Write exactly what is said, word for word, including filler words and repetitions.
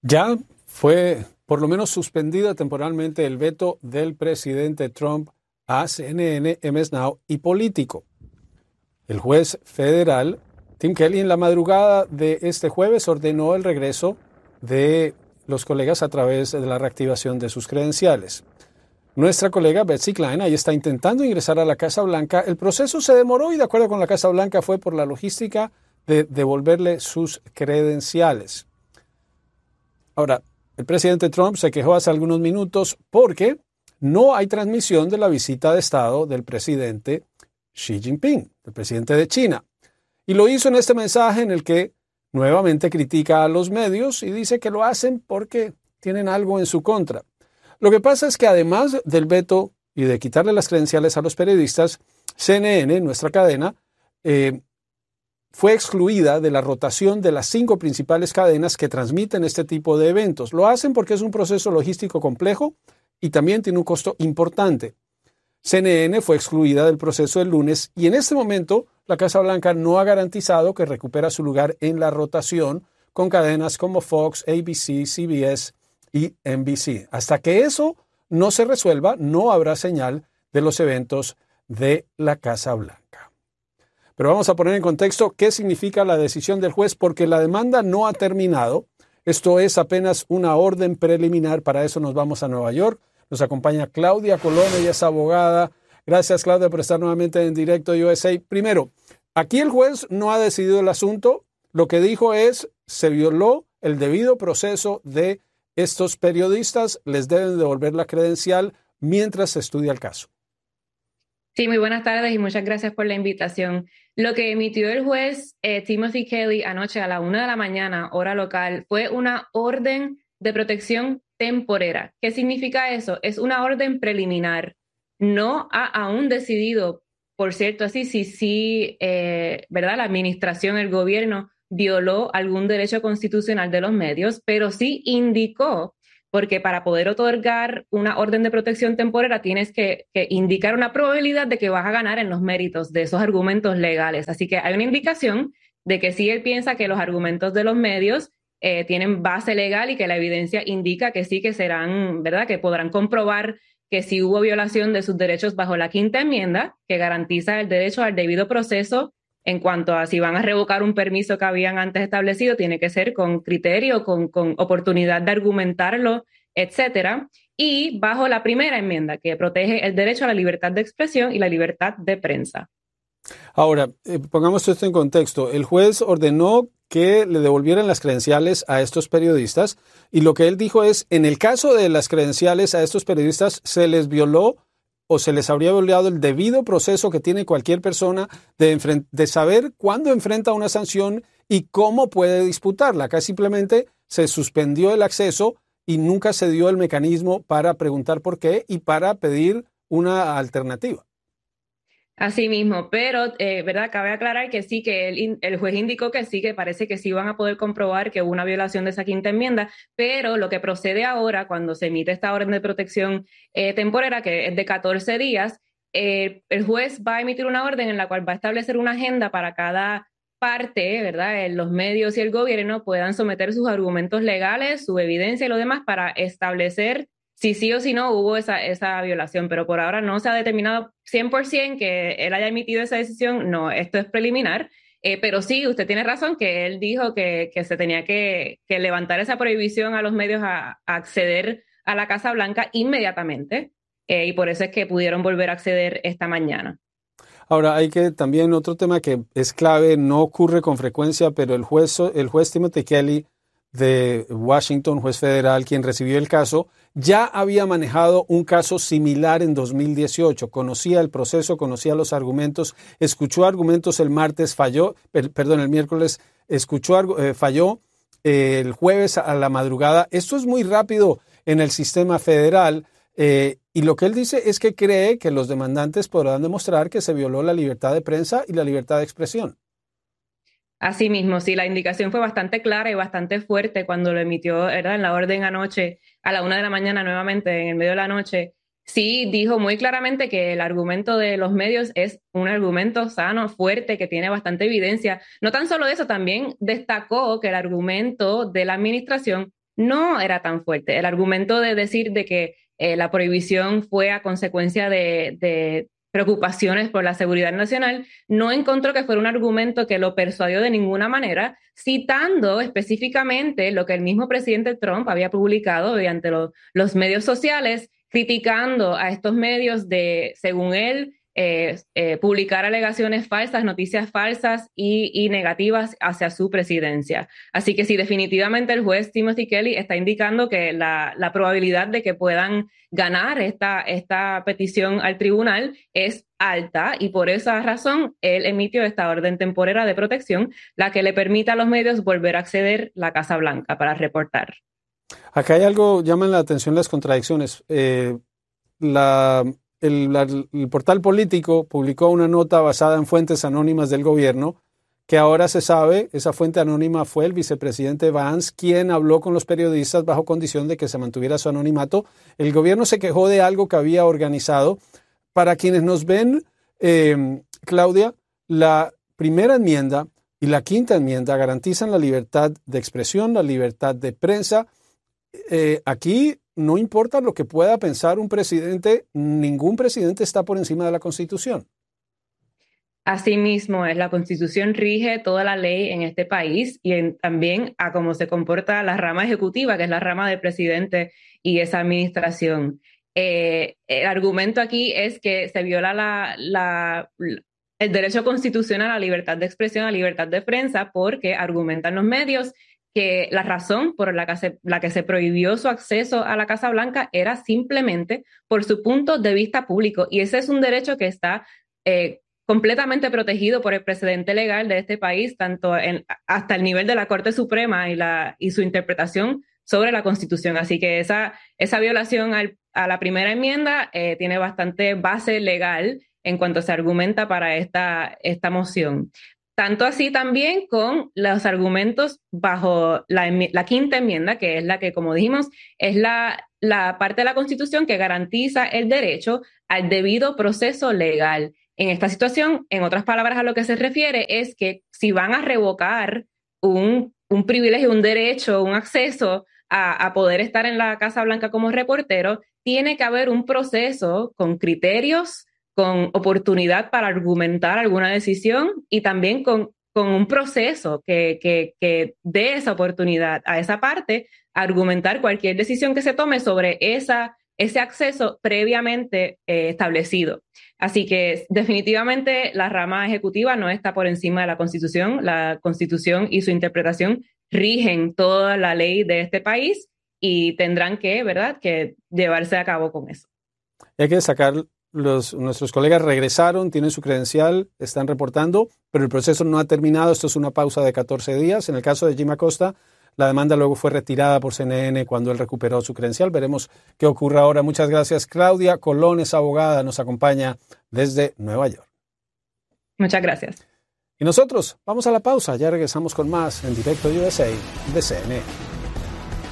Ya fue por lo menos suspendido temporalmente el veto del presidente Trump a C N N, M S Now y Político. El juez federal Tim Kelly en la madrugada de este jueves ordenó el regreso de los colegas a través de la reactivación de sus credenciales. Nuestra colega Betsy Klein ahí está intentando ingresar a la Casa Blanca. El proceso se demoró y de acuerdo con la Casa Blanca fue por la logística de devolverle sus credenciales. Ahora, el presidente Trump se quejó hace algunos minutos porque no hay transmisión de la visita de Estado del presidente Xi Jinping, el presidente de China. Y lo hizo en este mensaje en el que nuevamente critica a los medios y dice que lo hacen porque tienen algo en su contra. Lo que pasa es que además del veto y de quitarle las credenciales a los periodistas, C N N, nuestra cadena, eh, fue excluida de la rotación de las cinco principales cadenas que transmiten este tipo de eventos. Lo hacen porque es un proceso logístico complejo y también tiene un costo importante. C N N fue excluida del proceso el lunes y en este momento la Casa Blanca no ha garantizado que recupera su lugar en la rotación con cadenas como Fox, A B C, C B S y N B C. Hasta que eso no se resuelva, no habrá señal de los eventos de la Casa Blanca. Pero vamos a poner en contexto qué significa la decisión del juez, porque la demanda no ha terminado. Esto es apenas una orden preliminar. Para eso nos vamos a Nueva York. Nos acompaña Claudia Colón, ella es abogada. Gracias, Claudia, por estar nuevamente en directo U S A. Primero, aquí el juez no ha decidido el asunto. Lo que dijo es, se violó el debido proceso de estos periodistas, les deben devolver la credencial mientras se estudia el caso. Sí, muy buenas tardes y muchas gracias por la invitación. Lo que emitió el juez eh, Timothy Kelly anoche a la una de la mañana, hora local, fue una orden de protección temporera. ¿Qué significa eso? Es una orden preliminar. No ha aún decidido, por cierto, así, si sí, eh, ¿verdad? La administración, el gobierno violó algún derecho constitucional de los medios, pero sí indicó, porque para poder otorgar una orden de protección temporera tienes que, que indicar una probabilidad de que vas a ganar en los méritos de esos argumentos legales. Así que hay una indicación de que sí él piensa que los argumentos de los medios eh, tienen base legal y que la evidencia indica que sí que serán, ¿verdad? Que podrán comprobar que sí hubo violación de sus derechos bajo la quinta enmienda, que garantiza el derecho al debido proceso. En cuanto a si van a revocar un permiso que habían antes establecido, tiene que ser con criterio, con, con oportunidad de argumentarlo, etcétera. Y bajo la primera enmienda, que protege el derecho a la libertad de expresión y la libertad de prensa. Ahora, eh, pongamos esto en contexto. El juez ordenó que le devolvieran las credenciales a estos periodistas y lo que él dijo es, en el caso de las credenciales a estos periodistas, se les violó o se les habría violado el debido proceso que tiene cualquier persona de, de saber cuándo enfrenta una sanción y cómo puede disputarla. Acá simplemente se suspendió el acceso y nunca se dio el mecanismo para preguntar por qué y para pedir una alternativa. Así mismo, pero, eh, ¿verdad? Cabe aclarar que sí, que el, el juez indicó que sí, que parece que sí van a poder comprobar que hubo una violación de esa quinta enmienda, pero lo que procede ahora, cuando se emite esta orden de protección eh, temporera, que es de catorce días, eh, el juez va a emitir una orden en la cual va a establecer una agenda para cada parte, ¿verdad? Los medios y el gobierno puedan someter sus argumentos legales, su evidencia y lo demás para establecer si sí o si no hubo esa, esa violación, pero por ahora no se ha determinado cien por ciento que él haya emitido esa decisión. No, esto es preliminar, eh, pero sí, usted tiene razón que él dijo que, que se tenía que, que levantar esa prohibición a los medios a, a acceder a la Casa Blanca inmediatamente, eh, y por eso es que pudieron volver a acceder esta mañana. Ahora, hay que también otro tema que es clave, no ocurre con frecuencia, pero el juez, el juez Timothy Kelly de Washington, juez federal, quien recibió el caso, ya había manejado un caso similar en dos mil dieciocho. Conocía el proceso, conocía los argumentos, escuchó argumentos el martes, falló, per, perdón, el miércoles, escuchó, eh, falló eh, el jueves a la madrugada. Esto es muy rápido en el sistema federal eh, y lo que él dice es que cree que los demandantes podrán demostrar que se violó la libertad de prensa y la libertad de expresión. Así mismo, sí, la indicación fue bastante clara y bastante fuerte cuando lo emitió, ¿verdad? En la orden anoche, a la una de la mañana nuevamente, en el medio de la noche. Sí, dijo muy claramente que el argumento de los medios es un argumento sano, fuerte, que tiene bastante evidencia. No tan solo eso, también destacó que el argumento de la administración no era tan fuerte. El argumento de decir de que eh, la prohibición fue a consecuencia de, de preocupaciones por la seguridad nacional, no encontró que fuera un argumento que lo persuadió de ninguna manera, citando específicamente lo que el mismo presidente Trump había publicado mediante lo, los medios sociales, criticando a estos medios de, según él, Eh, eh, publicar alegaciones falsas, noticias falsas y, y negativas hacia su presidencia. Así que sí, definitivamente el juez Timothy Kelly está indicando que la, la probabilidad de que puedan ganar esta, esta petición al tribunal es alta y por esa razón él emitió esta orden temporera de protección, la que le permite a los medios volver a acceder a la Casa Blanca para reportar. Acá hay algo, llaman la atención las contradicciones. Eh, la... El, la, el portal político publicó una nota basada en fuentes anónimas del gobierno, que ahora se sabe, esa fuente anónima fue el vicepresidente Vance, quien habló con los periodistas bajo condición de que se mantuviera su anonimato. El gobierno se quejó de algo que había organizado. Para quienes nos ven, eh, Claudia, la primera enmienda y la quinta enmienda garantizan la libertad de expresión, la libertad de prensa. Eh, aquí no importa lo que pueda pensar un presidente, ningún presidente está por encima de la Constitución. Asimismo, es la Constitución rige toda la ley en este país y en, también a cómo se comporta la rama ejecutiva, que es la rama del presidente y esa administración. Eh, el argumento aquí es que se viola la, la, el derecho constitucional a la libertad de expresión, a la libertad de prensa, porque argumentan los medios que la razón por la que, se, la que se prohibió su acceso a la Casa Blanca era simplemente por su punto de vista público. Y ese es un derecho que está eh, completamente protegido por el precedente legal de este país, tanto en, hasta el nivel de la Corte Suprema y, la, y su interpretación sobre la Constitución. Así que esa, esa violación al, a la primera enmienda eh, tiene bastante base legal en cuanto se argumenta para esta, esta moción. Tanto así también con los argumentos bajo la, la quinta enmienda, que es la que, como dijimos, es la, la parte de la Constitución que garantiza el derecho al debido proceso legal. En esta situación, en otras palabras, a lo que se refiere es que si van a revocar un, un privilegio, un derecho, un acceso a, a poder estar en la Casa Blanca como reportero, tiene que haber un proceso con criterios, con oportunidad para argumentar alguna decisión y también con, con un proceso que, que, que dé esa oportunidad a esa parte a argumentar cualquier decisión que se tome sobre esa, ese acceso previamente eh, establecido. Así que definitivamente la rama ejecutiva no está por encima de la Constitución. La Constitución y su interpretación rigen toda la ley de este país y tendrán que, ¿verdad?, que llevarse a cabo con eso. Hay que destacar Los, nuestros colegas regresaron, tienen su credencial, están reportando, pero el proceso no ha terminado. Esto es una pausa de catorce días. En el caso de Jim Acosta, la demanda luego fue retirada por C N N cuando él recuperó su credencial. Veremos qué ocurre ahora. Muchas gracias. Claudia Colón es abogada, nos acompaña desde Nueva York. Muchas gracias. Y nosotros vamos a la pausa. Ya regresamos con más en Directo U S A de C N N.